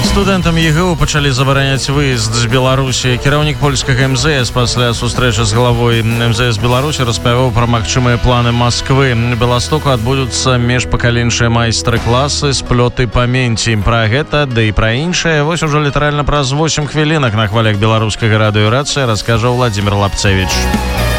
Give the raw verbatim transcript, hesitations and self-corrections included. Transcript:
Студэнтам ЕГУ пачалі забараняць выезд з Беларусі. Кіраўнік польскага эм зэ эс пасля сустрэчы з главой эм зэ эс Беларусі распавёў пра магчымыя планы Масквы. Беластоку адбудуцца міжпакаленчыя майстар-класы з плёты памяці. Пра гэта, да і пра іншае, вось ужо літаральна праз восем хвілінак на хвалях беларускага радыёрацыі раскажа Владзімир Лапцевіч.